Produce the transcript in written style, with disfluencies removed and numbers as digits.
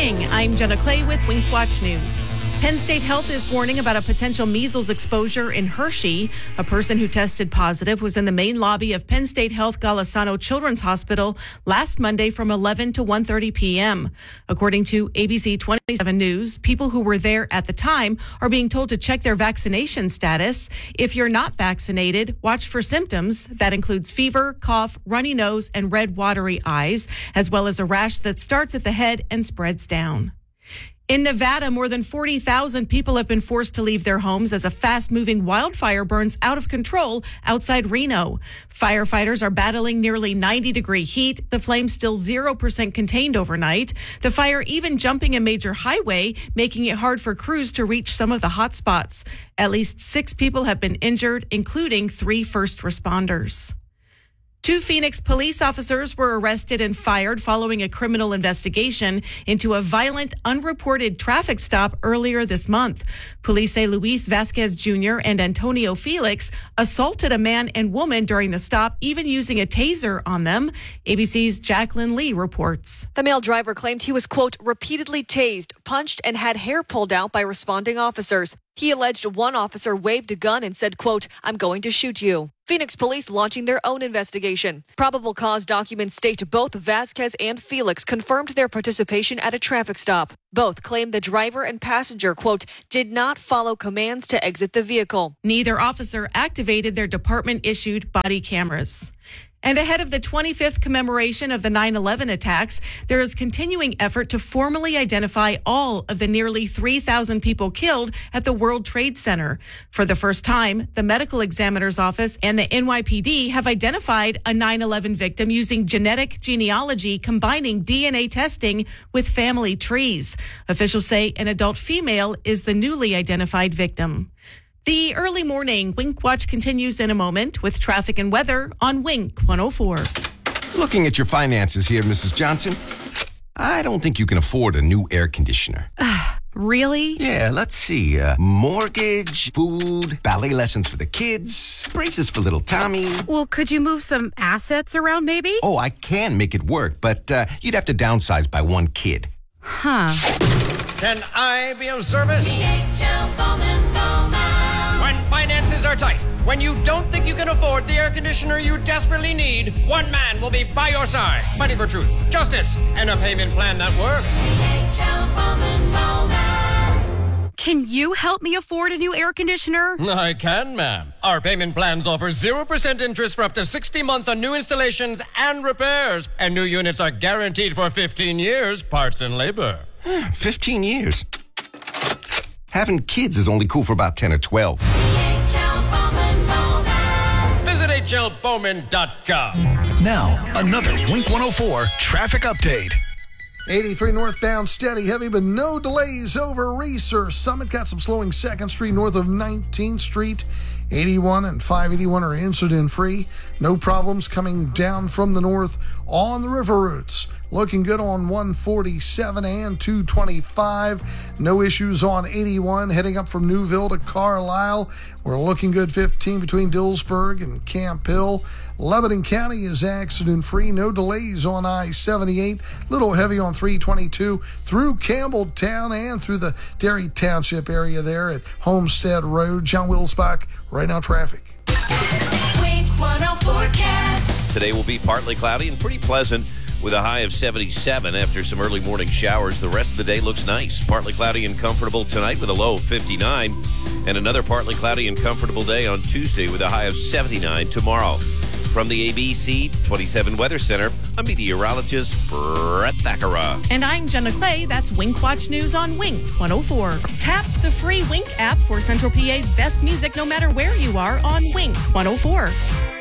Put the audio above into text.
morning. I'm Jenna Clay with Wink Watch News. Penn State Health is warning about a potential measles exposure in Hershey. A person who tested positive was in the main lobby of Penn State Health Golisano Children's Hospital last Monday from 11 to 1:30 p.m. According to ABC 27 News, people who were there at the time are being told to check their vaccination status. If you're not vaccinated, watch for symptoms. That includes fever, cough, runny nose, and red watery eyes, as well as a rash that starts at the head and spreads down. In Nevada, more than 40,000 people have been forced to leave their homes as a fast-moving wildfire burns out of control outside Reno. Firefighters are battling nearly 90-degree heat. The flames still 0% contained overnight. The fire even jumping a major highway, making it hard for crews to reach some of the hot spots. At least 6 people have been injured, including 3 first responders. 2 Phoenix police officers were arrested and fired following a criminal investigation into a violent, unreported traffic stop earlier this month. Police say Luis Vasquez Jr. and Antonio Felix assaulted a man and woman during the stop, even using a taser on them. ABC's Jacqueline Lee reports. The male driver claimed he was, quote, repeatedly tased, punched, and had hair pulled out by responding officers. He alleged one officer waved a gun and said, quote, I'm going to shoot you. Phoenix police launching their own investigation. Probable cause documents state both Vasquez and Felix confirmed their participation at a traffic stop. Both claim the driver and passenger, quote, did not follow commands to exit the vehicle. Neither officer activated their department-issued body cameras. And ahead of the 25th commemoration of the 9/11 attacks, there is continuing effort to formally identify all of the nearly 3,000 people killed at the World Trade Center. For the first time, the medical examiner's office and the NYPD have identified a 9/11 victim using genetic genealogy, combining DNA testing with family trees. Officials say an adult female is the newly identified victim. The early morning Wink Watch continues in a moment with traffic and weather on Wink 104. Looking at your finances here, Mrs. Johnson, I don't think you can afford a new air conditioner. Really? Yeah, let's see. Mortgage, food, ballet lessons for the kids, braces for little Tommy. Well, could you move some assets around maybe? Oh, I can make it work, but you'd have to downsize by 1 kid. Huh. Can I be of service? DHL Bowman. When finances are tight, when you don't think you can afford the air conditioner you desperately need, one man will be by your side, fighting for truth, justice, and a payment plan that works. DHL Bowman. Can you help me afford a new air conditioner? I can, ma'am. Our payment plans offer 0% interest for up to 60 months on new installations and repairs. And new units are guaranteed for 15 years, parts and labor. 15 years. Having kids is only cool for about 10 or 12. Visit hlbowman.com. Now, another Wink 104 traffic update. 83 northbound steady, heavy, but no delays over Reeser Summit. Got some slowing 2nd Street north of 19th Street. 81 and 581 are incident-free. No problems coming down from the north on the river routes. Looking good on 147 and 225. No issues on 81 heading up from Newville to Carlisle. We're looking good 15 between Dillsburg and Camp Hill. Lebanon County is accident-free. No delays on I-78. Little heavy on 322 through Campbelltown and through the Derry Township area there at Homestead Road. John Wilsbach, right now traffic. Wink 104 forecast. Today will be partly cloudy and pretty pleasant with a high of 77 after some early morning showers. The rest of the day looks nice. Partly cloudy and comfortable tonight with a low of 59. And another partly cloudy and comfortable day on Tuesday with a high of 79 tomorrow. From the ABC 27 Weather Center, I'm meteorologist Brett Thakara. And I'm Jenna Clay. That's Wink Watch News on Wink 104. Tap the free Wink app for Central PA's best music no matter where you are on Wink 104.